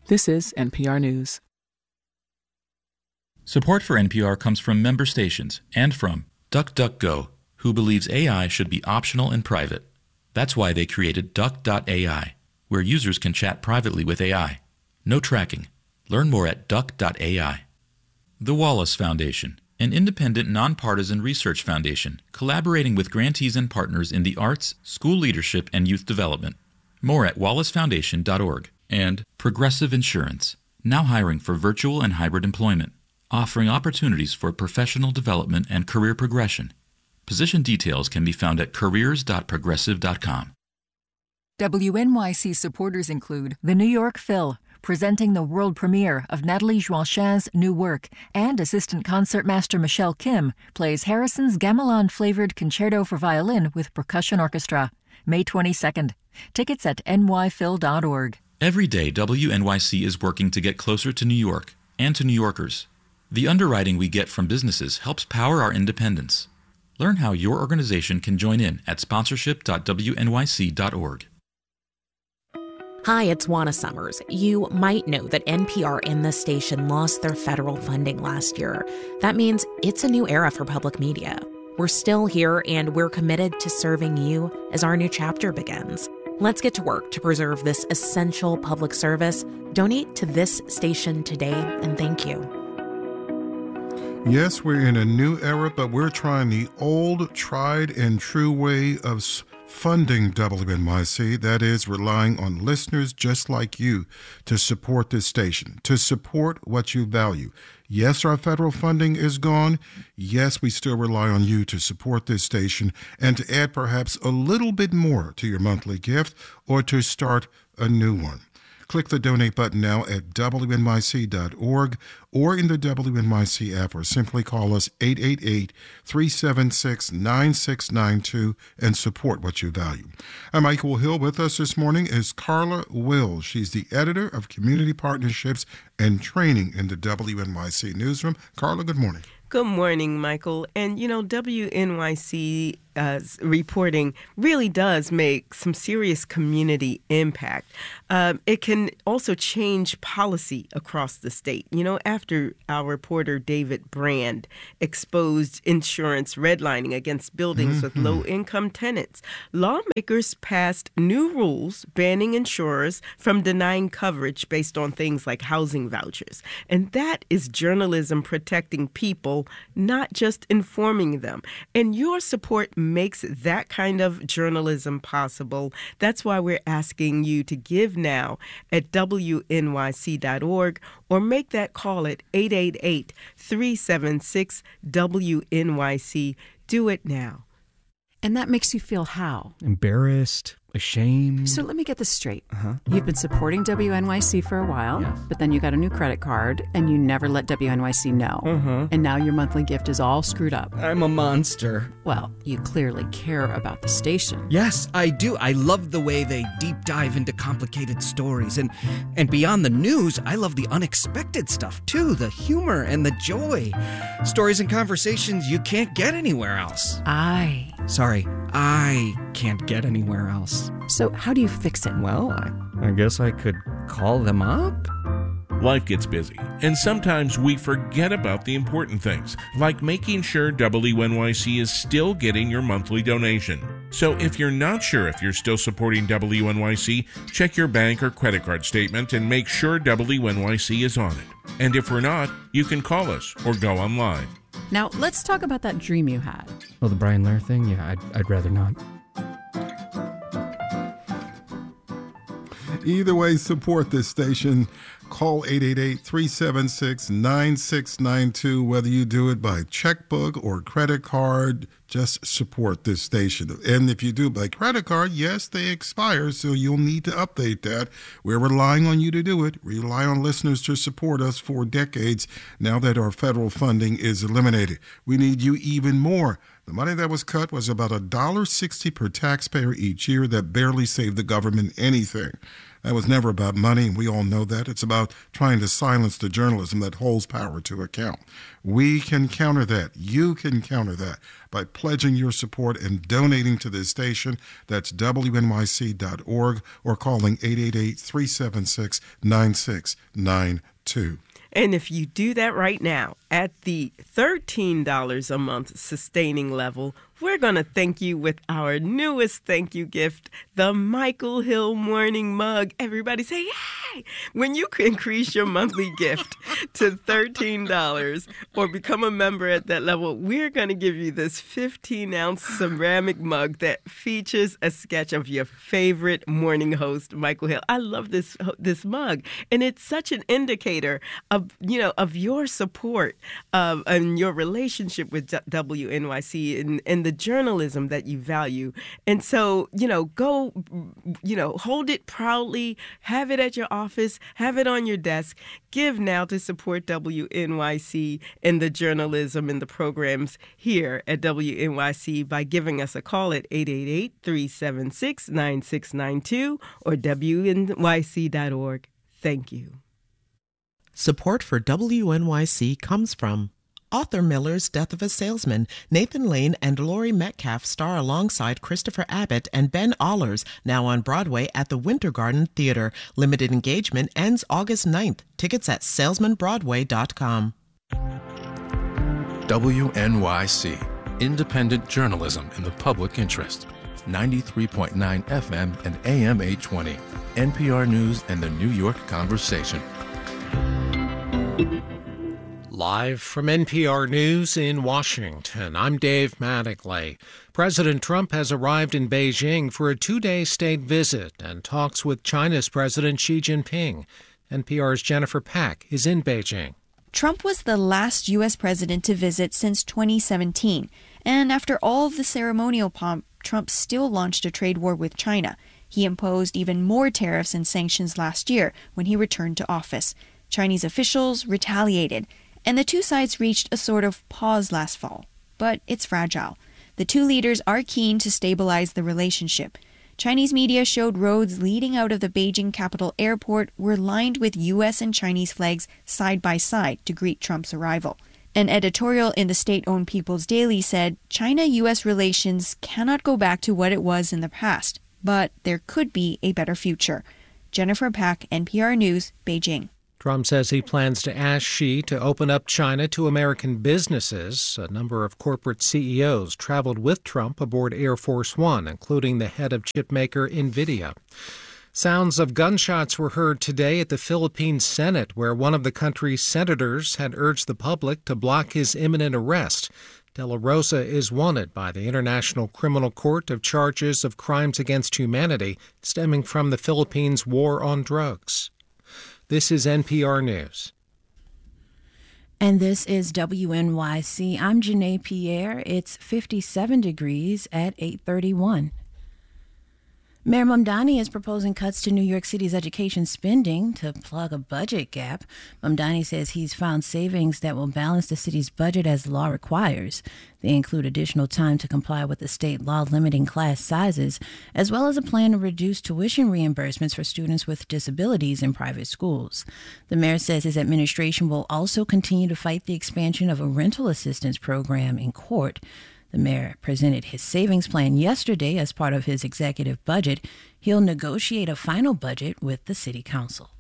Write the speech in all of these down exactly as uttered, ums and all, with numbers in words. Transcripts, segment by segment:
This is N P R News. Support for N P R comes from member stations and from DuckDuckGo, who believes A I should be optional and private. That's why they created Duck dot A I, where users can chat privately with A I. No tracking. Learn more at Duck dot A I. The Wallace Foundation, an independent, nonpartisan research foundation collaborating with grantees and partners in the arts, school leadership, and youth development. More at wallace foundation dot org. And Progressive Insurance, now hiring for virtual and hybrid employment, offering opportunities for professional development and career progression. Position details can be found at careers dot progressive dot com. W N Y C supporters include the New York Phil, presenting the world premiere of Nathalie Joachin's new work, and assistant concertmaster Michelle Kim plays Harrison's gamelan-flavored concerto for violin with percussion orchestra, May twenty-second. Tickets at N Y phil dot org. Every day, W N Y C is working to get closer to New York and to New Yorkers. The underwriting we get from businesses helps power our independence. Learn how your organization can join in at sponsorship dot w n y c dot org. Hi, it's Juana Summers. You might know that N P R and this station lost their federal funding last year. That means it's a new era for public media. We're still here, and we're committed to serving you as our new chapter begins. Let's get to work to preserve this essential public service. Donate to this station today, and thank you. Yes, we're in a new era, but we're trying the old, tried and true way of funding W N Y C. That is, relying on listeners just like you to support this station, to support what you value. Yes, our federal funding is gone. Yes, we still rely on you to support this station and to add perhaps a little bit more to your monthly gift or to start a new one. Click the donate button now at w n y c dot org or in the W N Y C app, or simply call us eight eight eight, three seven six, nine six nine two and support what you value. I'm Michael Hill. With us this morning is Carla Wills. She's the editor of Community Partnerships and Training in the W N Y C newsroom. Carla, good morning. Good morning, Michael. And, you know, W N Y C uh, reporting really does make some serious community impact. Um, it can also change policy across the state. You know, after our reporter David Brand exposed insurance redlining against buildings mm-hmm. with low-income tenants, lawmakers passed new rules banning insurers from denying coverage based on things like housing vouchers. And that is journalism protecting people, not just informing them. And your support makes that kind of journalism possible. That's why we're asking you to give now at w n y c dot org or make that call at eight eight eight, three seven six, W N Y C. Do it now. And that makes you feel how? Embarrassed, ashamed. So let me get this straight. Uh-huh. You've been supporting W N Y C for a while, yes. but then you got a new credit card and you never let W N Y C know. Uh-huh. And now your monthly gift is all screwed up. I'm a monster. Well, you clearly care about the station. Yes, I do. I love the way they deep dive into complicated stories. And, and beyond the news, I love the unexpected stuff, too. The humor and the joy. Stories and conversations you can't get anywhere else. I... Sorry, I can't get anywhere else. So how do you fix it? Well, I, I guess I could call them up. Life gets busy, and sometimes we forget about the important things, like making sure W N Y C is still getting your monthly donation. So if you're not sure if you're still supporting W N Y C, check your bank or credit card statement and make sure W N Y C is on it. And if we're not, you can call us or go online. Now, let's talk about that dream you had. Oh, the Brian Lair thing? Yeah, I'd, I'd rather not. Either way, support this station. Call eight eight eight, three seven six, nine six nine two. Whether you do it by checkbook or credit card, just support this station. And if you do by credit card, yes, they expire, so you'll need to update that. We're relying on you to do it. We rely on listeners to support us for decades now that our federal funding is eliminated. We need you even more. The money that was cut was about one dollar sixty per taxpayer each year. That barely saved the government anything. That was never about money, and we all know that. It's about trying to silence the journalism that holds power to account. We can counter that. You can counter that by pledging your support and donating to this station. That's W N Y C dot org or calling eight eight eight, three seven six, nine six nine two. And if you do that right now at the thirteen dollars a month sustaining level, we're going to thank you with our newest thank you gift, the Michael Hill Morning Mug. Everybody say, yay! When you increase your monthly gift to thirteen dollars or become a member at that level, we're going to give you this fifteen ounce ceramic mug that features a sketch of your favorite morning host, Michael Hill. I love this this mug, and it's such an indicator of, you know, of your support of and your relationship with W N Y C and, and the journalism that you value. And so, you know, go, you know, hold it proudly, have it at your office, have it on your desk. Give now to support W N Y C and the journalism and the programs here at W N Y C by giving us a call at eight eight eight, three seven six, nine six nine two or W N Y C dot org. Thank you. Support for W N Y C comes from Arthur Miller's Death of a Salesman. Nathan Lane and Laurie Metcalf star alongside Christopher Abbott and Ben Allers, now on Broadway at the Winter Garden Theater. Limited engagement ends August ninth. Tickets at salesman broadway dot com. W N Y C, independent journalism in the public interest. ninety-three point nine F M and A M eight twenty. N P R News and the New York Conversation. Live from N P R News in Washington, I'm Dave Mattingly. President Trump has arrived in Beijing for a two-day state visit and talks with China's President Xi Jinping. N P R's Jennifer Pack is in Beijing. Trump was the last U S president to visit since twenty seventeen. And after all of the ceremonial pomp, Trump still launched a trade war with China. He imposed even more tariffs and sanctions last year when he returned to office. Chinese officials retaliated, and the two sides reached a sort of pause last fall. But it's fragile. The two leaders are keen to stabilize the relationship. Chinese media showed roads leading out of the Beijing Capital Airport were lined with U S and Chinese flags side by side to greet Trump's arrival. An editorial in the state-owned People's Daily said China-U S relations cannot go back to what it was in the past, but there could be a better future. Jennifer Pack, N P R News, Beijing. Trump says he plans to ask Xi to open up China to American businesses. A number of corporate C E Os traveled with Trump aboard Air Force One, including the head of chipmaker NVIDIA. Sounds of gunshots were heard today at the Philippine Senate, where one of the country's senators had urged the public to block his imminent arrest. De La Rosa is wanted by the International Criminal Court of charges of crimes against humanity stemming from the Philippines' war on drugs. This is N P R News. And this is W N Y C. I'm Janae Pierre. It's fifty-seven degrees at eight thirty-one. Mayor Mamdani is proposing cuts to New York City's education spending to plug a budget gap. Mamdani says he's found savings that will balance the city's budget as law requires. They include additional time to comply with the state law limiting class sizes, as well as a plan to reduce tuition reimbursements for students with disabilities in private schools. The mayor says his administration will also continue to fight the expansion of a rental assistance program in court. The mayor presented his savings plan yesterday as part of his executive budget. He'll negotiate a final budget with the city council.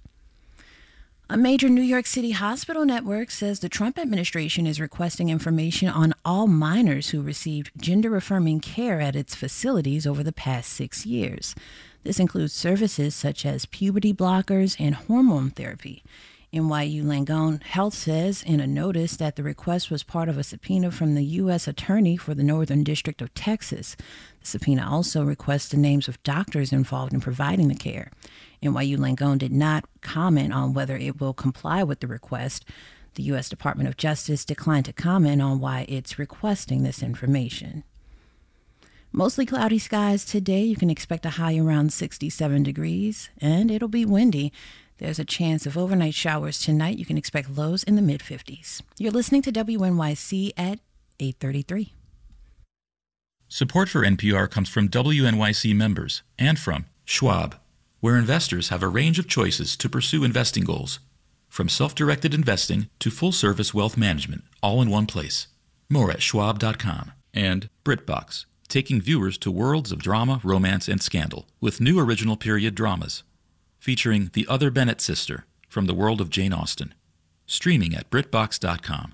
A major New York City hospital network says the Trump administration is requesting information on all minors who received gender-affirming care at its facilities over the past six years. This includes services such as puberty blockers and hormone therapy. N Y U Langone Health says in a notice that the request was part of a subpoena from the U S Attorney for the Northern District of Texas. The subpoena also requests the names of doctors involved in providing the care. N Y U Langone did not comment on whether it will comply with the request. The U S Department of Justice declined to comment on why it's requesting this information. Mostly cloudy skies today. You can expect a high around sixty-seven degrees, and it'll be windy. There's a chance of overnight showers tonight. You can expect lows in the mid-fifties. You're listening to W N Y C at eight thirty-three. Support for N P R comes from W N Y C members and from Schwab. where investors have a range of choices to pursue investing goals, from self-directed investing to full-service wealth management, all in one place. More at schwab dot com. And BritBox, taking viewers to worlds of drama, romance, and scandal with new original period dramas, featuring The Other Bennett Sister from the world of Jane Austen. Streaming at brit box dot com.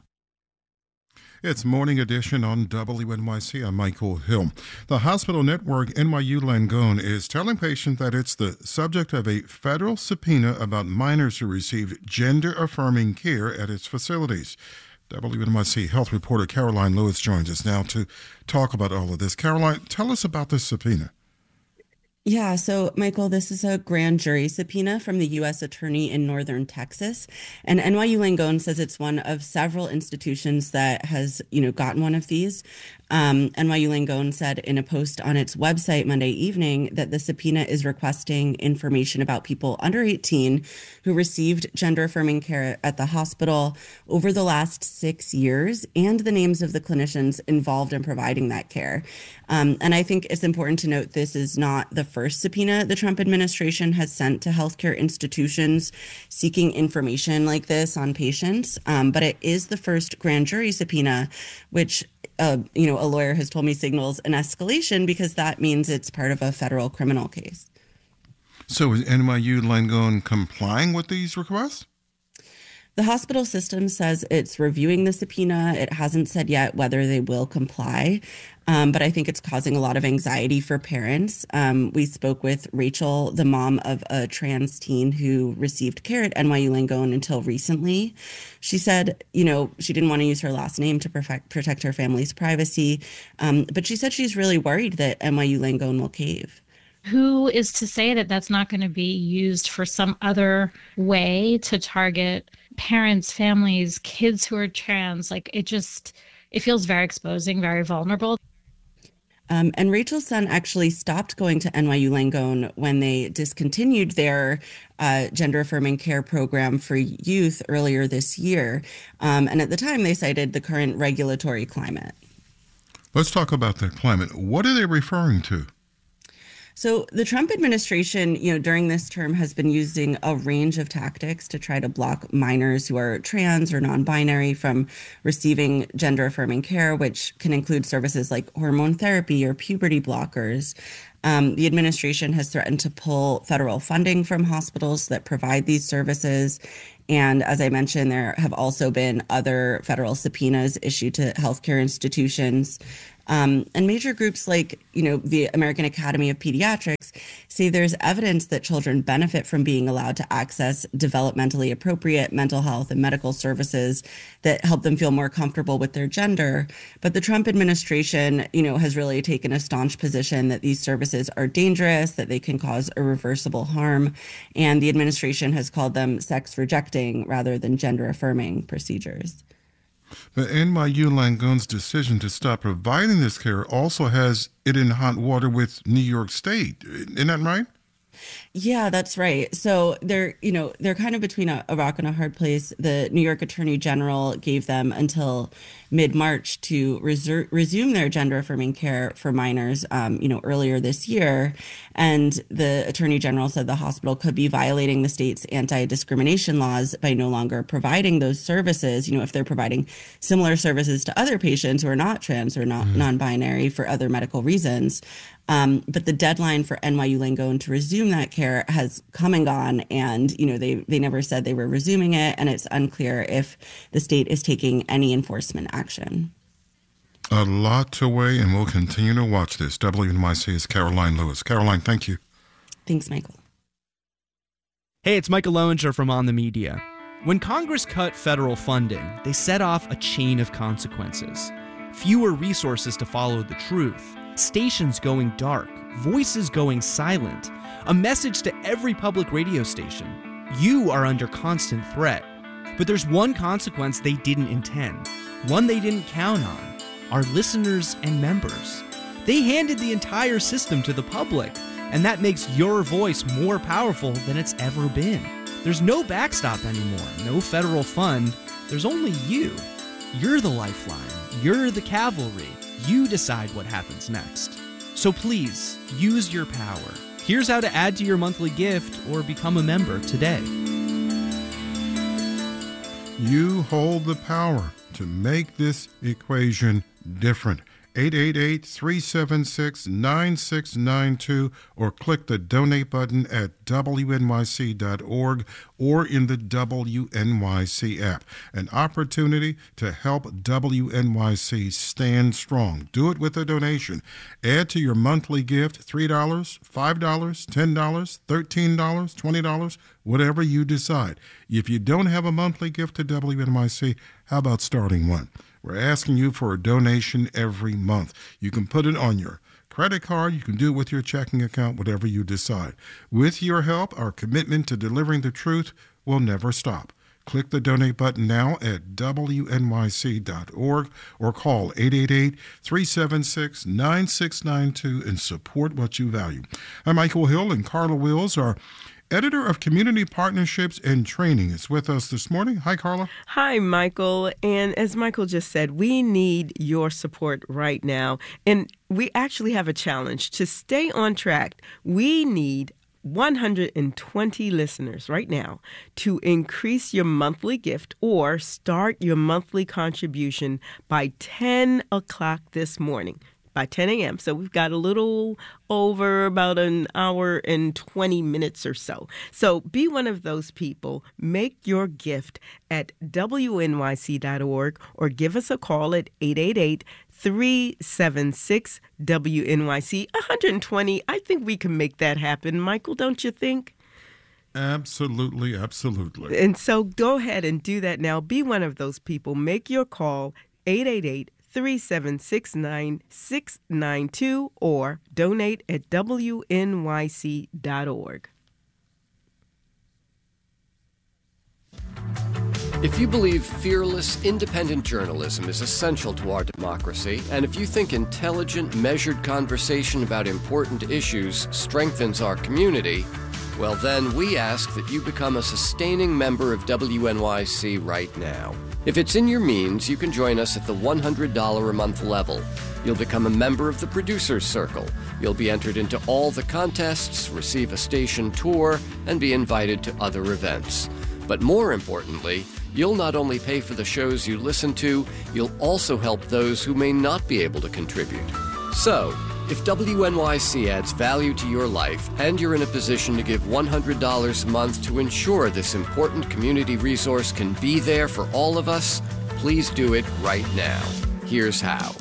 It's Morning Edition on W N Y C. I'm Michael Hill. The hospital network N Y U Langone is telling patients that it's the subject of a federal subpoena about minors who received gender-affirming care at its facilities. W N Y C health reporter Caroline Lewis joins us now to talk about all of this. Caroline, tell us about this subpoena. Yeah, so Michael, this is a grand jury subpoena from the U S attorney in northern Texas. And N Y U Langone says it's one of several institutions that has, you know, gotten one of these. Um, N Y U Langone said in a post on its website Monday evening that the subpoena is requesting information about people under eighteen who received gender-affirming care at the hospital over the last six years and the names of the clinicians involved in providing that care. Um, and I think it's important to note this is not the first subpoena the Trump administration has sent to healthcare institutions seeking information like this on patients, um, but it is the first grand jury subpoena, which Uh, you know, a lawyer has told me signals an escalation because that means it's part of a federal criminal case. So is N Y U Langone complying with these requests? The hospital system says it's reviewing the subpoena. It hasn't said yet whether they will comply, um, but I think it's causing a lot of anxiety for parents. Um, we spoke with Rachel, the mom of a trans teen who received care at N Y U Langone until recently. She said, you know, she didn't want to use her last name to perfect, protect her family's privacy, um, but she said she's really worried that N Y U Langone will cave. Who is to say that that's not going to be used for some other way to target parents, families, kids who are trans? Like, it just, it feels very exposing, very vulnerable. Um, and Rachel's son actually stopped going to N Y U Langone when they discontinued their uh, gender-affirming care program for youth earlier this year. Um, and at the time, they cited the current regulatory climate. Let's talk about that climate. What are they referring to? So the Trump administration, you know, during this term has been using a range of tactics to try to block minors who are trans or non-binary from receiving gender-affirming care, which can include services like hormone therapy or puberty blockers. Um, the administration has threatened to pull federal funding from hospitals that provide these services. And as I mentioned, there have also been other federal subpoenas issued to healthcare institutions. Um, and major groups like, you know, the American Academy of Pediatrics say there's evidence that children benefit from being allowed to access developmentally appropriate mental health and medical services that help them feel more comfortable with their gender. But the Trump administration, you know, has really taken a staunch position that these services are dangerous, that they can cause irreversible harm. And the administration has called them sex rejecting rather than gender affirming procedures. But N Y U Langone's decision to stop providing this care also has it in hot water with New York State. Isn't that right? Yeah, that's right. So they're, you know, they're kind of between a, a rock and a hard place. The New York Attorney General gave them until mid-March to reser- resume their gender-affirming care for minors, um, you know, earlier this year. And the Attorney General said the hospital could be violating the state's anti-discrimination laws by no longer providing those services, you know, if they're providing similar services to other patients who are not trans or not mm-hmm. non-binary for other medical reasons. Um, but the deadline for N Y U Langone to resume that care has come and gone, and you know they they never said they were resuming it, and it's unclear if the state is taking any enforcement action. A lot to weigh, and we'll continue to watch this. W N Y C's Caroline Lewis. Caroline, thank you. Thanks, Michael. Hey, it's Michael Lowinger from On the Media. When Congress cut federal funding, they set off a chain of consequences. Fewer resources to follow the truth. Stations going dark, voices going silent, a message to every public radio station. You are under constant threat. But there's one consequence they didn't intend, one they didn't count on, our listeners and members. They handed the entire system to the public, and that makes your voice more powerful than it's ever been. There's no backstop anymore, no federal fund, there's only you. You're the lifeline, you're the cavalry. You decide what happens next. So please, use your power. Here's how to add to your monthly gift or become a member today. You hold the power to make this equation different. eight eight eight, three seven six, nine six nine two or click the donate button at W N Y C dot org or in the W N Y C app. An opportunity to help W N Y C stand strong. Do it with a donation. Add to your monthly gift three dollars, five dollars, ten dollars, thirteen dollars, twenty dollars, whatever you decide. If you don't have a monthly gift to W N Y C, how about starting one? We're asking you for a donation every month. You can put it on your credit card. You can do it with your checking account, whatever you decide. With your help, our commitment to delivering the truth will never stop. Click the donate button now at W N Y C dot org or call eight eight eight, three seven six, nine six nine two and support what you value. I'm Michael Hill, and Carla Wills, our editor of Community Partnerships and Training, is with us this morning. Hi, Carla. Hi, Michael. And as Michael just said, we need your support right now. And we actually have a challenge. To stay on track, we need one hundred twenty listeners right now to increase your monthly gift or start your monthly contribution by ten o'clock this morning. By ten a.m. So we've got a little over about an hour and twenty minutes or so. So be one of those people. Make your gift at W N Y C dot org or give us a call at eight eight eight, three seven six, W N Y C. one hundred twenty, I think we can make that happen. Michael, don't you think? Absolutely, absolutely. And so go ahead and do that now. Be one of those people. Make your call, eight eight eight, three seven six, nine six nine two or donate at W N Y C dot org. If you believe fearless, independent journalism is essential to our democracy, and if you think intelligent, measured conversation about important issues strengthens our community, well then we ask that you become a sustaining member of W N Y C right now. If it's in your means, you can join us at the one hundred dollars a month level. You'll become a member of the Producers Circle. You'll be entered into all the contests, receive a station tour, and be invited to other events. But more importantly, you'll not only pay for the shows you listen to, you'll also help those who may not be able to contribute. So, if W N Y C adds value to your life and you're in a position to give one hundred dollars a month to ensure this important community resource can be there for all of us, please do it right now. Here's how.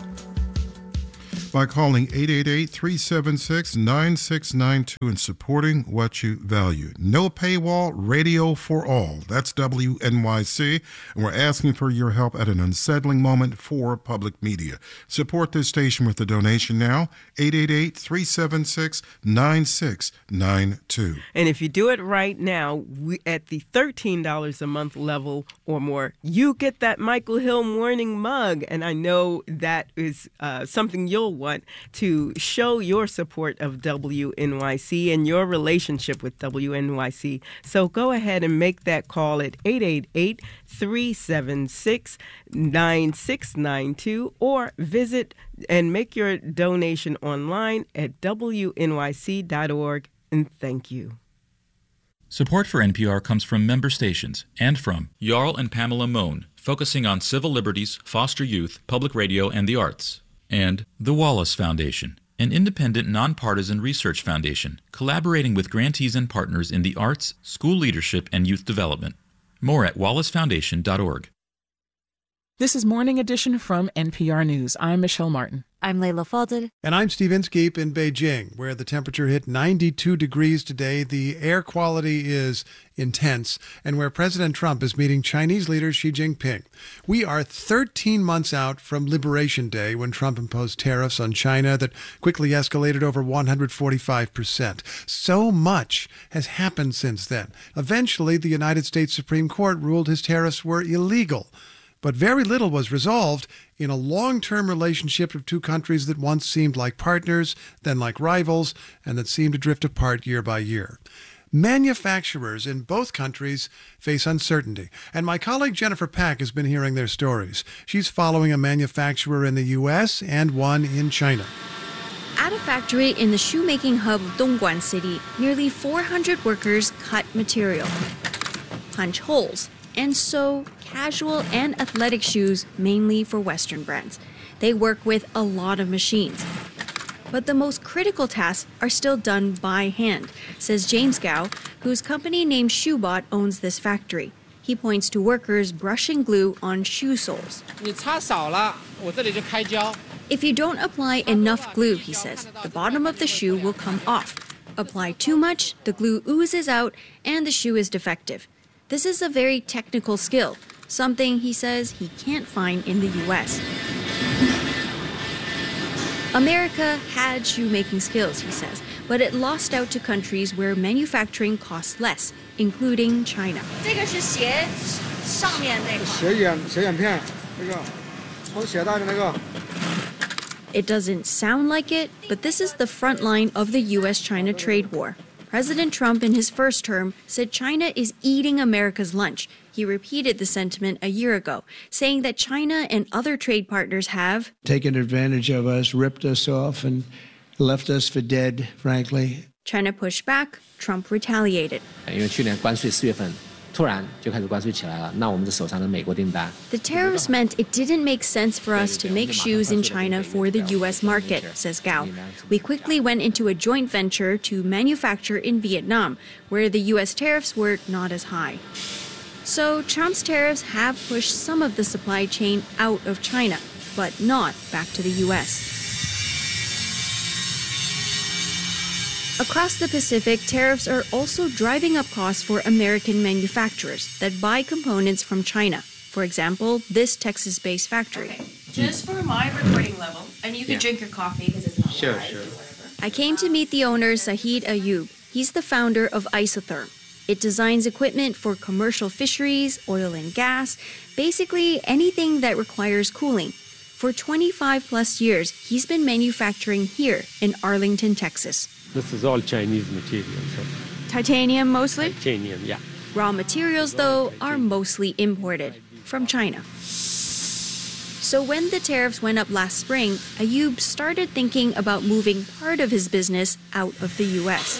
By calling eight eight eight, three seven six, nine six nine two and supporting what you value. No paywall, radio for all. That's W N Y C, and we're asking for your help at an unsettling moment for public media. Support this station with a donation now, eight eight eight, three seven six, nine six nine two. And if you do it right now, we, at the thirteen dollars a month level or more, you get that Michael Hill morning mug, and I know that is uh, something you'll want to show your support of W N Y C and your relationship with W N Y C. So go ahead and make that call at eight eight eight, three seven six, nine six nine two or visit and make your donation online at W N Y C dot org. And thank you. Support for N P R comes from member stations and from Jarl and Pamela Mohn, focusing on civil liberties, foster youth, public radio, and the arts. And the Wallace Foundation, an independent, nonpartisan research foundation collaborating with grantees and partners in the arts, school leadership, and youth development. More at wallace foundation dot org. This is Morning Edition from N P R News. I'm Michelle Martin. I'm Leila Fadel. And I'm Steve Inskeep in Beijing, where the temperature hit ninety-two degrees today. The air quality is intense, and where President Trump is meeting Chinese leader Xi Jinping. We are thirteen months out from Liberation Day, when Trump imposed tariffs on China that quickly escalated over one hundred forty-five percent. So much has happened since then. Eventually, the United States Supreme Court ruled his tariffs were illegal. But very little was resolved in a long-term relationship of two countries that once seemed like partners, then like rivals, and that seemed to drift apart year by year. Manufacturers in both countries face uncertainty, and my colleague Jennifer Pack has been hearing their stories. She's following a manufacturer in the U S and one in China. At a factory in the shoemaking hub of Dongguan City, nearly four hundred workers cut material, punch holes, and sew casual and athletic shoes mainly for Western brands. They work with a lot of machines. But the most critical tasks are still done by hand, says James Gao, whose company named Shoebot owns this factory. He points to workers brushing glue on shoe soles. If you don't apply enough glue, he says, the bottom of the shoe will come off. Apply too much, the glue oozes out, and the shoe is defective. This is a very technical skill, something he says he can't find in the U S. America had shoemaking skills, he says, but it lost out to countries where manufacturing costs less, including China. It doesn't sound like it, but this is the front line of the U S China trade war. President Trump, in his first term, said China is eating America's lunch. He repeated the sentiment a year ago, saying that China and other trade partners have taken advantage of us, ripped us off, and left us for dead, frankly. China pushed back, Trump retaliated. The tariffs meant it didn't make sense for us to make shoes in China for the U S market, says Gao. We quickly went into a joint venture to manufacture in Vietnam, where the U S tariffs were not as high. So Trump's tariffs have pushed some of the supply chain out of China, but not back to the U S. Across the Pacific, tariffs are also driving up costs for American manufacturers that buy components from China. For example, this Texas-based factory. Okay. Just for my recording level, and you can yeah. drink your coffee because it's not sure, live. Sure. I came to meet the owner, Sahid Ayub. He's the founder of Isotherm. It designs equipment for commercial fisheries, oil and gas, basically anything that requires cooling. For twenty-five plus years, he's been manufacturing here in Arlington, Texas. This is all Chinese material. So. Titanium mostly? Titanium, yeah. Raw materials, though, are mostly imported from China. So when the tariffs went up last spring, Ayub started thinking about moving part of his business out of the U S.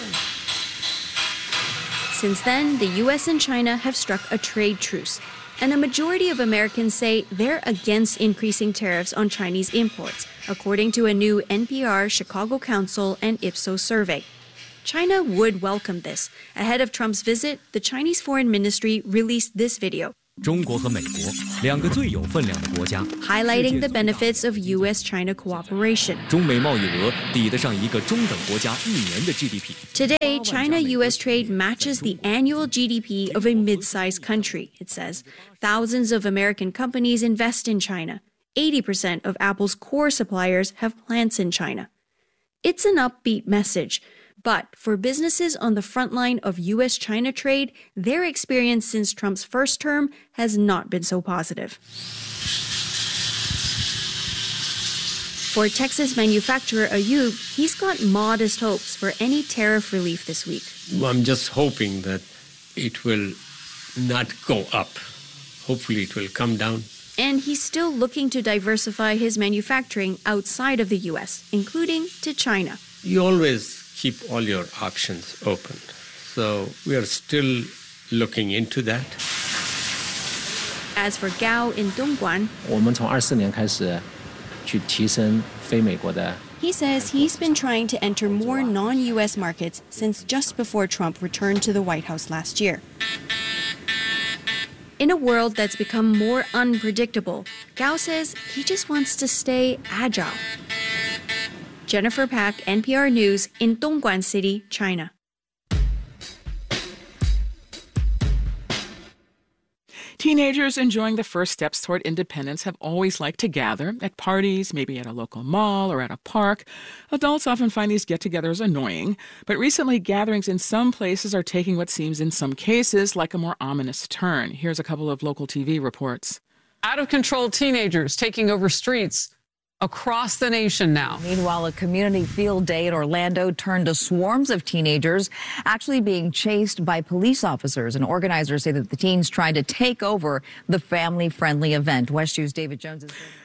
Since then, the U S and China have struck a trade truce. And a majority of Americans say they're against increasing tariffs on Chinese imports, according to a new N P R, Chicago Council, and Ipsos survey. China would welcome this. Ahead of Trump's visit, the Chinese Foreign Ministry released this video, highlighting the benefits of U S China cooperation. Today, China-U S trade matches the annual G D P of a mid-sized country, it says. Thousands of American companies invest in China. eighty percent of Apple's core suppliers have plants in China. It's an upbeat message. But for businesses on the front line of U S China trade, their experience since Trump's first term has not been so positive. For Texas manufacturer Ayub, he's got modest hopes for any tariff relief this week. Well, I'm just hoping that it will not go up. Hopefully it will come down. And he's still looking to diversify his manufacturing outside of the U S, including to China. You always keep all your options open. So we are still looking into that. As for Gao in Dongguan, he says he's been trying to enter more non-U S markets since just before Trump returned to the White House last year. In a world that's become more unpredictable, Gao says he just wants to stay agile. Jennifer Pak, N P R News, in Dongguan City, China. Teenagers enjoying the first steps toward independence have always liked to gather at parties, maybe at a local mall or at a park. Adults often find these get-togethers annoying, but recently gatherings in some places are taking what seems in some cases like a more ominous turn. Here's a couple of local T V reports. Out-of-control teenagers taking over streets across the nation now. Meanwhile, a community field day in Orlando turned to swarms of teenagers actually being chased by police officers. And organizers say that the teens tried to take over the family-friendly event. West U's David Jones is...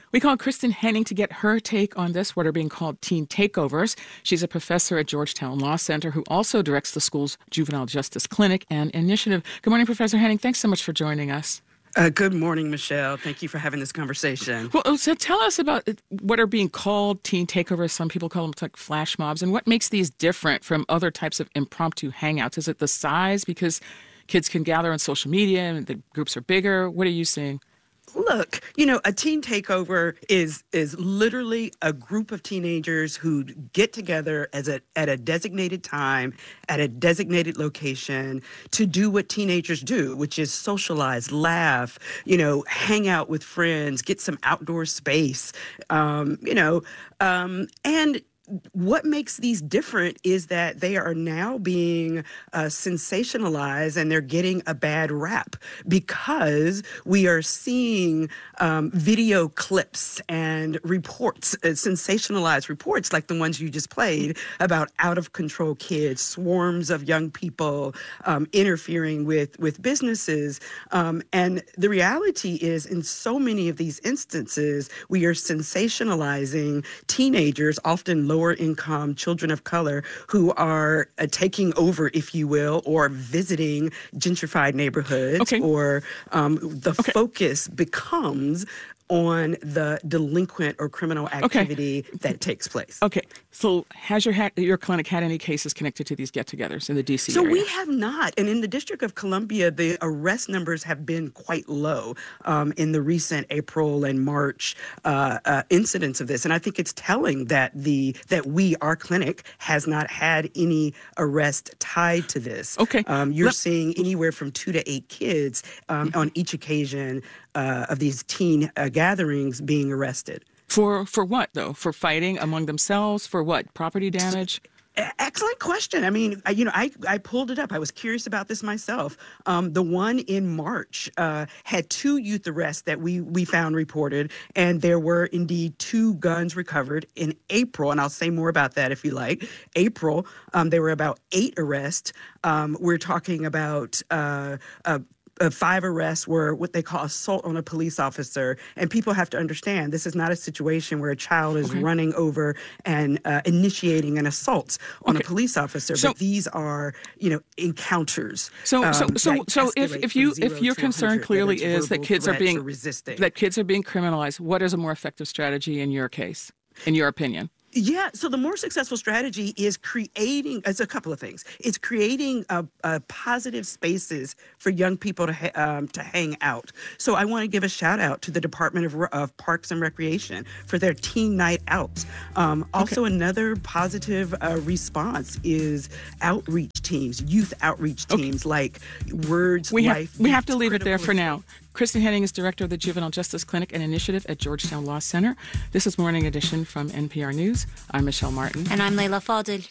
We called Kristen Henning to get her take on this, what are being called teen takeovers. She's a professor at Georgetown Law Center who also directs the school's Juvenile Justice Clinic and Initiative. Good morning, Professor Henning. Thanks so much for joining us. Uh, good morning, Michelle. Thank you for having this conversation. Well, so tell us about what are being called teen takeovers. Some people call them like flash mobs. And what makes these different from other types of impromptu hangouts? Is it the size? Because kids can gather on social media and the groups are bigger. What are you seeing? Look, you know, a teen takeover is is literally a group of teenagers who get together as a at a designated time, at a designated location to do what teenagers do, which is socialize, laugh, you know, hang out with friends, get some outdoor space, um, you know, um, and what makes these different is that they are now being uh, sensationalized and they're getting a bad rap because we are seeing um, video clips and reports, uh, sensationalized reports like the ones you just played about out-of-control kids, swarms of young people um, interfering with, with businesses. Um, and the reality is in so many of these instances, we are sensationalizing teenagers, often low lower income children of color who are uh, taking over, if you will, or visiting gentrified neighborhoods, okay. or um, the okay. focus becomes on the delinquent or criminal activity okay. that takes place. Okay. So has your ha- your clinic had any cases connected to these get-togethers in the D C so area? We have not. And in the District of Columbia, the arrest numbers have been quite low um, in the recent April and March uh, uh, incidents of this. And I think it's telling that the that we, our clinic, has not had any arrest tied to this. Okay. Um, you're Let- seeing anywhere from two to eight kids um, on each occasion uh, of these teen uh, gatherings being arrested. For for what, though? For fighting among themselves? For what? Property damage? Excellent question. I mean, I, you know, I, I pulled it up. I was curious about this myself. Um, the one in March uh, had two youth arrests that we, we found reported, and there were indeed two guns recovered. In April, and I'll say more about that if you like, April, um, there were about eight arrests. Um, we're talking about uh, uh, Uh, five arrests were what they call assault on a police officer. And people have to understand this is not a situation where a child is okay. running over and uh, initiating an assault on okay. a police officer. So, but these are, you know, encounters. So, um, so, so, so if, if you if your concern clearly is that kids are being that kids are being criminalized, what is a more effective strategy in your case, in your opinion? Yeah, so the more successful strategy is creating, it's a couple of things. It's creating a, a positive spaces for young people to ha- um, to hang out. So I want to give a shout out to the Department of, of Parks and Recreation for their teen night outs. Um, also, okay. another positive uh, response is outreach teams, youth outreach teams okay. like Words we Life. Have, we have to leave it there for now. Kristen Henning is director of the Juvenile Justice Clinic and Initiative at Georgetown Law Center. This is Morning Edition from N P R News. I'm Michelle Martin. And I'm Leila Fadel.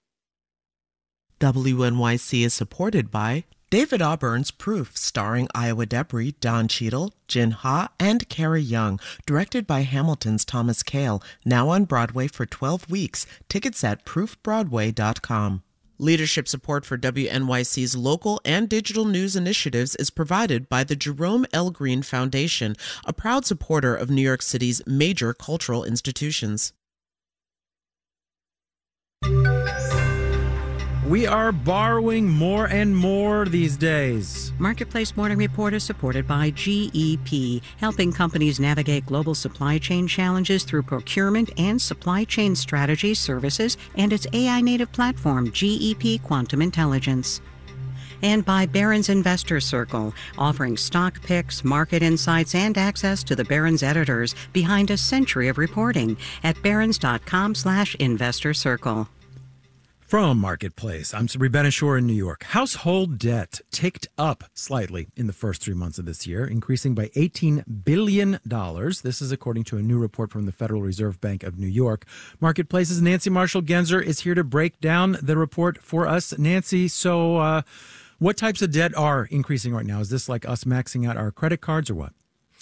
W N Y C is supported by David Auburn's Proof, starring Iowa Debris, Don Cheadle, Jin Ha, and Carrie Young, directed by Hamilton's Thomas Kail, now on Broadway for twelve weeks. Tickets at proof broadway dot com. Leadership support for W N Y C's local and digital news initiatives is provided by the Jerome L. Green Foundation, a proud supporter of New York City's major cultural institutions. We are borrowing more and more these days. Marketplace Morning Report is supported by G E P, helping companies navigate global supply chain challenges through procurement and supply chain strategy services and its A I-native platform, G E P Quantum Intelligence. And by Barron's Investor Circle, offering stock picks, market insights, and access to the Barron's editors behind a century of reporting at barrons.com slash investor circle. From Marketplace, I'm Sabri Benishore in New York. Household debt ticked up slightly in the first three months of this year, increasing by eighteen billion dollars. This is according to a new report from the Federal Reserve Bank of New York. Marketplace's Nancy Marshall-Genzer is here to break down the report for us. Nancy, so uh, what types of debt are increasing right now? Is this like us maxing out our credit cards or what?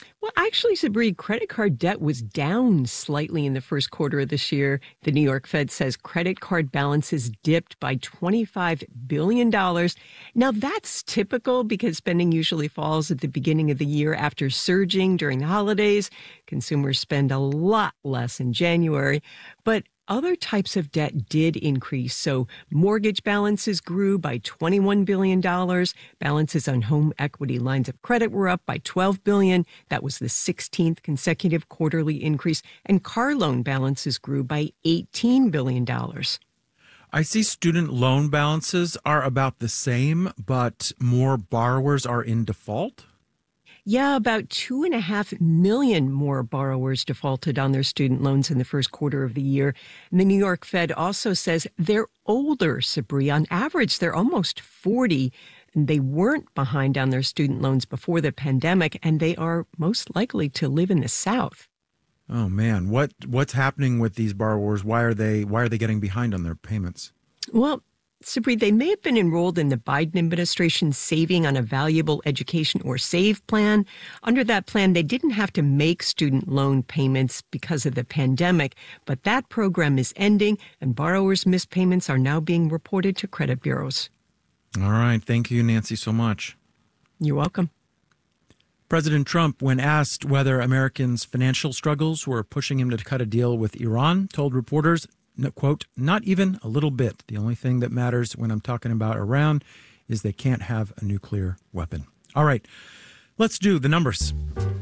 Well, actually, Sabri, credit card debt was down slightly in the first quarter of this year. The New York Fed says credit card balances dipped by twenty-five billion dollars. Now, that's typical because spending usually falls at the beginning of the year after surging during the holidays. Consumers spend a lot less in January. But other types of debt did increase. So mortgage balances grew by twenty-one billion dollars. Balances on home equity lines of credit were up by twelve billion dollars. That was the sixteenth consecutive quarterly increase. And car loan balances grew by eighteen billion dollars. I see student loan balances are about the same, but more borrowers are in default. Yeah, about two and a half million more borrowers defaulted on their student loans in the first quarter of the year. And the New York Fed also says they're older, Sabri. On average, they're almost forty. And they weren't behind on their student loans before the pandemic, and they are most likely to live in the South. Oh man, what what's happening with these borrowers? Why are they why are they getting behind on their payments? Well, Sabri, they may have been enrolled in the Biden administration's Saving on a Valuable Education or SAVE plan. Under that plan, they didn't have to make student loan payments because of the pandemic, but that program is ending, and borrowers' missed payments are now being reported to credit bureaus. All right. Thank you, Nancy, so much. You're welcome. President Trump, when asked whether Americans' financial struggles were pushing him to cut a deal with Iran, told reporters, no, quote, not even a little bit. The only thing that matters when I'm talking about Iran is they can't have a nuclear weapon. All right, let's do the numbers.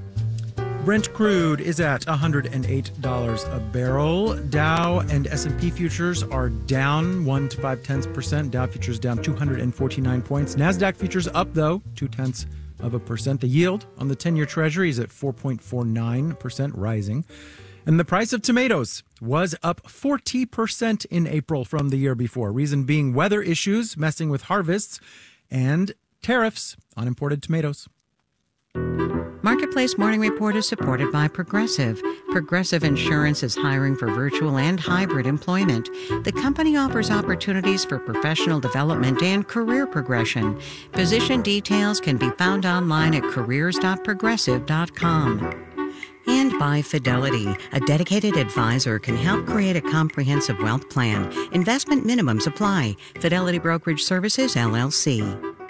Brent crude is at one hundred eight dollars a barrel. Dow and S and P futures are down one to five tenths percent. Dow futures down two hundred forty-nine points. NASDAQ futures up, though, two tenths of a percent. The yield on the ten-year Treasury is at four point four nine percent, rising. And the price of tomatoes was up forty percent in April from the year before. Reason being weather issues messing with harvests and tariffs on imported tomatoes. Marketplace Morning Report is supported by Progressive. Progressive Insurance is hiring for virtual and hybrid employment. The company offers opportunities for professional development and career progression. Position details can be found online at careers dot progressive dot com. And by Fidelity, a dedicated advisor can help create a comprehensive wealth plan. Investment minimums apply. Fidelity Brokerage Services, L L C.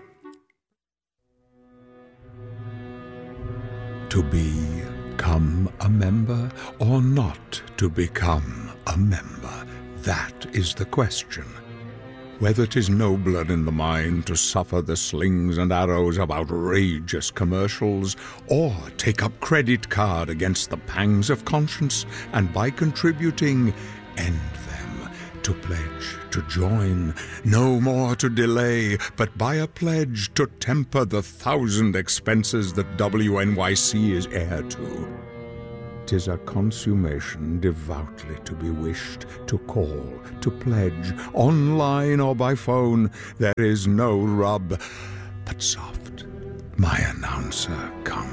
To become a member or not to become a member, that is the question. Whether 'tis nobler in the mind to suffer the slings and arrows of outrageous commercials, or take up credit card against the pangs of conscience, and by contributing, end them. To pledge, to join, no more to delay, but by a pledge to temper the thousand expenses that W N Y C is heir to. 'Tis a consummation devoutly to be wished, to call, to pledge, online or by phone. There is no rub, but soft, my announcer comes.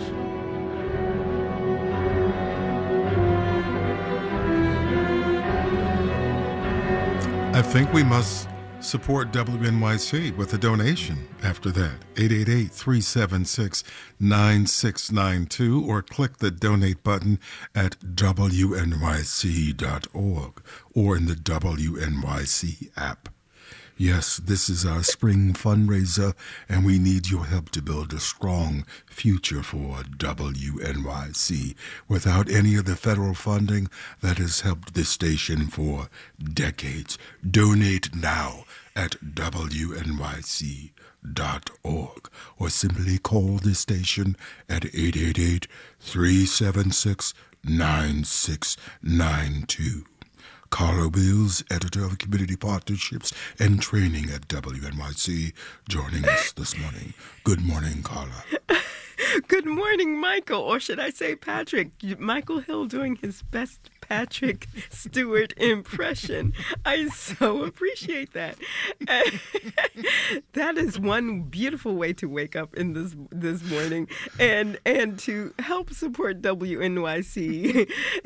I think we must support W N Y C with a donation after that. eight eight eight, three seven six, nine six nine two or click the donate button at W N Y C dot org or in the W N Y C app. Yes, this is our spring fundraiser, and we need your help to build a strong future for W N Y C without any of the federal funding that has helped this station for decades. Donate now at W N Y C dot org or simply call the station at eight eight eight, three seven six, nine six nine two. Carla Wills, editor of Community Partnerships and Training at W N Y C, joining us this morning. Good morning, Carla. Good morning, Michael, or should I say Patrick? Michael Hill doing his best Patrick Stewart impression. I so appreciate that. That is one beautiful way to wake up in this this morning, and and to help support W N Y C,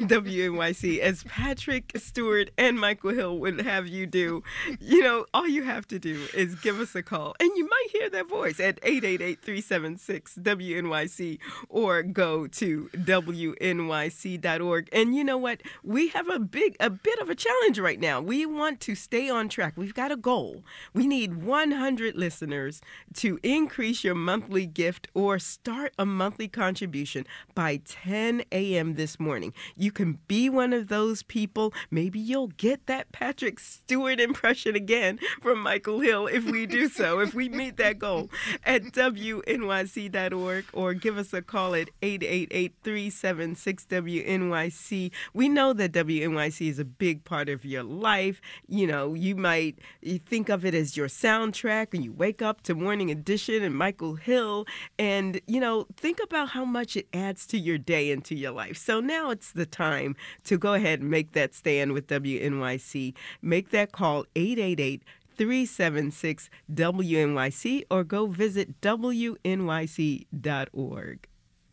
W N Y C, as Patrick Stewart and Michael Hill would have you do. You know, all you have to do is give us a call, and you might hear their voice at eight eight eight, three seven six, W N Y C, or go to W N Y C dot org. And you know what? We have a big, a bit of a challenge right now. We want to stay on track. We've got a goal. We need one hundred listeners to increase your monthly gift or start a monthly contribution by ten a.m. this morning. You can be one of those people. Maybe you'll get that Patrick Stewart impression again from Michael Hill if we do so, if we meet that goal, at W N Y C dot org, or give us a call at eight eight eight, three seven six, W N Y C. We know that W N Y C is a big part of your life. You know, you might you think of it as your soundtrack, and you wake up to Morning Edition and Michael Hill, and, you know, think about how much it adds to your day and to your life. So now it's the time to go ahead and make that stand with W N Y C. Make that call, eight eight eight, three seven six, W N Y C, or go visit W N Y C dot org.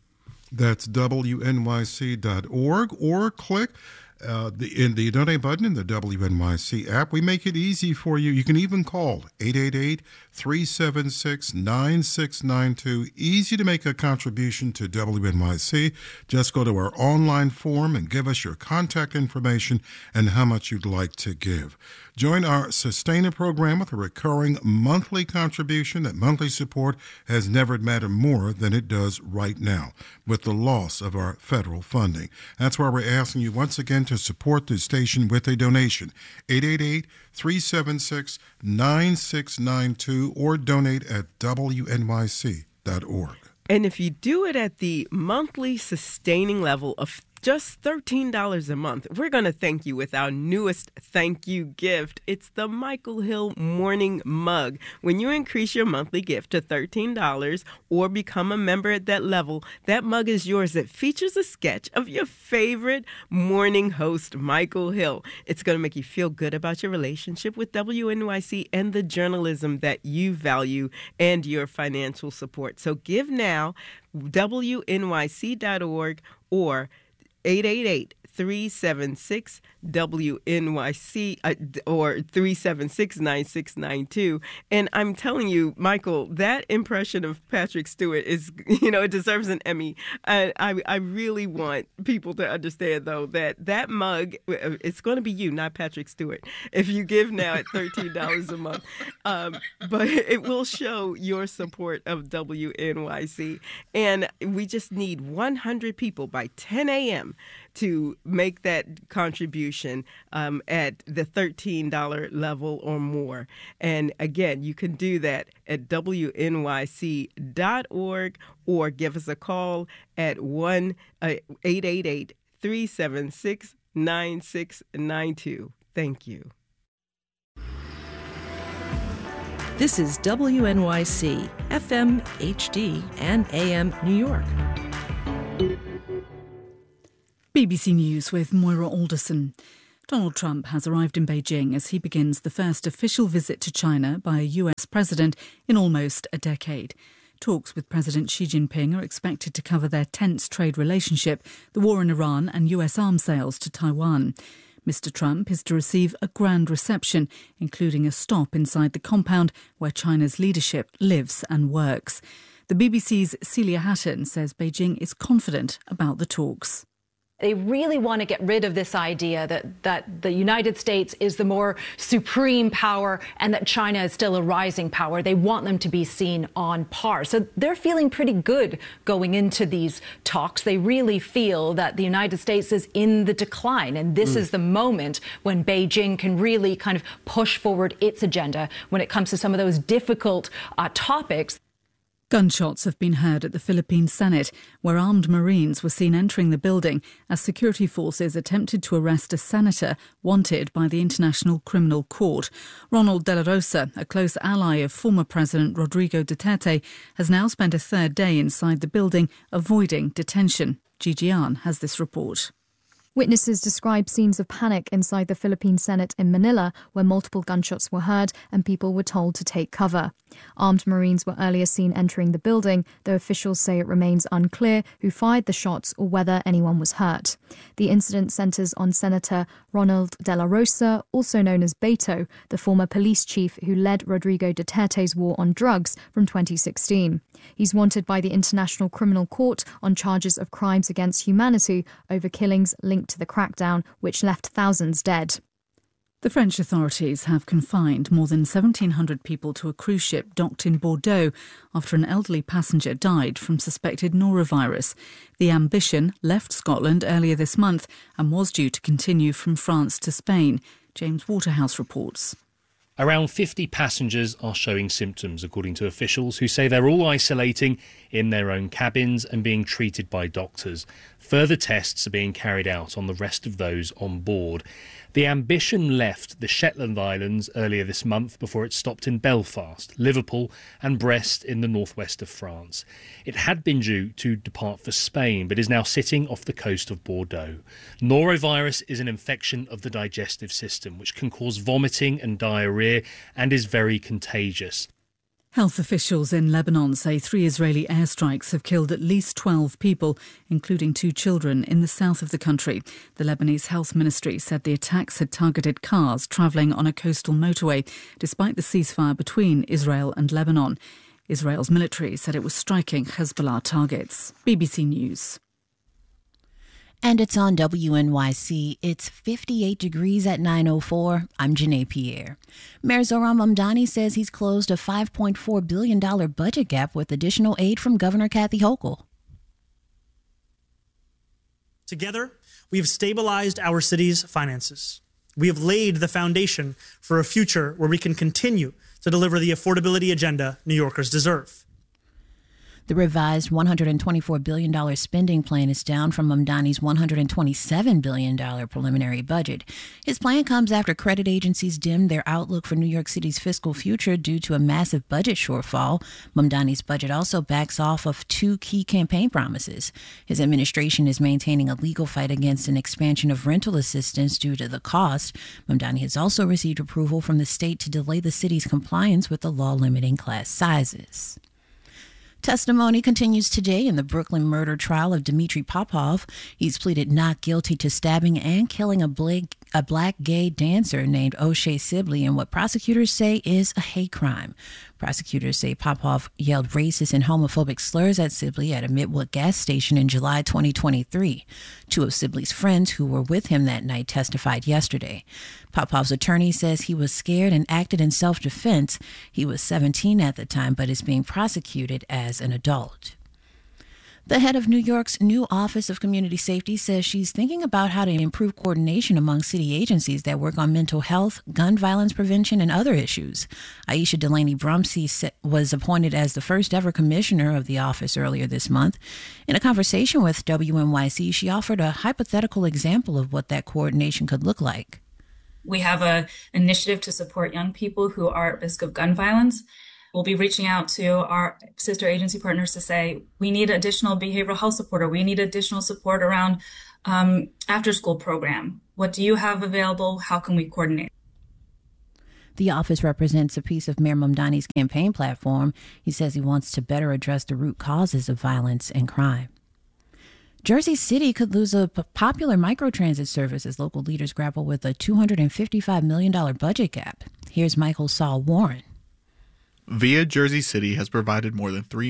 That's W N Y C dot org, or click uh, the, in the donate button in the W N Y C app. We make it easy for you. You can even call eight eight eight, three seven six, nine six nine two. Easy to make a contribution to W N Y C. Just go to our online form and give us your contact information and how much you'd like to give. Join our Sustainer program with a recurring monthly contribution. That monthly support has never mattered more than it does right now with the loss of our federal funding. That's why we're asking you once again to support the station with a donation. eight eight eight, three seven six, nine six nine two, or donate at W N Y C dot org. And if you do it at the monthly sustaining level of just thirteen dollars a month, we're going to thank you with our newest thank you gift. It's the Michael Hill Morning Mug. When you increase your monthly gift to thirteen dollars or become a member at that level, that mug is yours. It features a sketch of your favorite morning host, Michael Hill. It's going to make you feel good about your relationship with W N Y C and the journalism that you value and your financial support. So give now, W N Y C dot org, or eight eight eight, three seven six, W N Y C, uh, or three seven six, nine six nine two. And I'm telling you, Michael, that impression of Patrick Stewart is, you know, it deserves an Emmy. I, I, I really want people to understand, though, that that mug, it's going to be you, not Patrick Stewart, if you give now at thirteen dollars a month. Um, but it will show your support of W N Y C. And we just need one hundred people by ten a.m. to make that contribution um, at the thirteen dollars level or more. And again, you can do that at W N Y C dot org, or give us a call at one eight eight eight, three seven six, nine six nine two. Thank you. This is W N Y C, F M, H D, and A M New York. B B C News with Moira Alderson. Donald Trump has arrived in Beijing as he begins the first official visit to China by a U S president in almost a decade. Talks with President Xi Jinping are expected to cover their tense trade relationship, the war in Iran, and U S arms sales to Taiwan. Mister Trump is to receive a grand reception, including a stop inside the compound where China's leadership lives and works. The B B C's Celia Hatton says Beijing is confident about the talks. They really want to get rid of this idea that, that the United States is the more supreme power and that China is still a rising power. They want them to be seen on par. So they're feeling pretty good going into these talks. They really feel that the United States is in the decline. And this mm. is the moment when Beijing can really kind of push forward its agenda when it comes to some of those difficult uh, topics. Gunshots have been heard at the Philippine Senate, where armed Marines were seen entering the building as security forces attempted to arrest a senator wanted by the International Criminal Court. Ronald De La Rosa, a close ally of former President Rodrigo Duterte, has now spent a third day inside the building, avoiding detention. Gigi Ahn has this report. Witnesses described scenes of panic inside the Philippine Senate in Manila, where multiple gunshots were heard and people were told to take cover. Armed Marines were earlier seen entering the building, though officials say it remains unclear who fired the shots or whether anyone was hurt. The incident centers on Senator Ronald De La Rosa, also known as Beto, the former police chief who led Rodrigo Duterte's war on drugs from twenty sixteen. He's wanted by the International Criminal Court on charges of crimes against humanity over killings linked to the crackdown, which left thousands dead. The French authorities have confined more than seventeen hundred people to a cruise ship docked in Bordeaux after an elderly passenger died from suspected norovirus. The Ambition left Scotland earlier this month and was due to continue from France to Spain. James Waterhouse reports. Around fifty passengers are showing symptoms, according to officials who say they're all isolating in their own cabins and being treated by doctors. Further tests are being carried out on the rest of those on board. The Ambition left the Shetland Islands earlier this month before it stopped in Belfast, Liverpool and Brest in the northwest of France. It had been due to depart for Spain, but is now sitting off the coast of Bordeaux. Norovirus is an infection of the digestive system, which can cause vomiting and diarrhea and is very contagious. Health officials in Lebanon say three Israeli airstrikes have killed at least twelve people, including two children, in the south of the country. The Lebanese health ministry said the attacks had targeted cars travelling on a coastal motorway, despite the ceasefire between Israel and Lebanon. Israel's military said it was striking Hezbollah targets. B B C News. And it's on W N Y C. It's fifty-eight degrees at nine oh four. I'm Janae Pierre. Mayor Zohran Mamdani says he's closed a five point four billion dollars budget gap with additional aid from Governor Kathy Hochul. Together, we have stabilized our city's finances. We have laid the foundation for a future where we can continue to deliver the affordability agenda New Yorkers deserve. The revised one hundred twenty-four billion dollars spending plan is down from Mamdani's one hundred twenty-seven billion dollars preliminary budget. His plan comes after credit agencies dimmed their outlook for New York City's fiscal future due to a massive budget shortfall. Mamdani's budget also backs off of two key campaign promises. His administration is maintaining a legal fight against an expansion of rental assistance due to the cost. Mamdani has also received approval from the state to delay the city's compliance with the law limiting class sizes. Testimony continues today in the Brooklyn murder trial of Dmitry Popov. He's pleaded not guilty to stabbing and killing a black, a black gay dancer named O'Shea Sibley in what prosecutors say is a hate crime. Prosecutors say Popov yelled racist and homophobic slurs at Sibley at a Midwood gas station in July twenty twenty-three. Two of Sibley's friends who were with him that night testified yesterday. Popov's attorney says he was scared and acted in self-defense. He was seventeen at the time, but is being prosecuted as an adult. The head of New York's new Office of Community Safety says she's thinking about how to improve coordination among city agencies that work on mental health, gun violence prevention, and other issues. Aisha Delaney Brumsey was appointed as the first ever commissioner of the office earlier this month. In a conversation with W N Y C, she offered a hypothetical example of what that coordination could look like. We have an initiative to support young people who are at risk of gun violence. We'll be reaching out to our sister agency partners to say, we need additional behavioral health support, or we need additional support around um, after-school program. What do you have available? How can we coordinate? The office represents a piece of Mayor Mamdani's campaign platform. He says he wants to better address the root causes of violence and crime. Jersey City could lose a p- popular microtransit service as local leaders grapple with a two hundred fifty-five million dollars budget gap. Here's Michael Saul Warren. Via Jersey City has provided more than three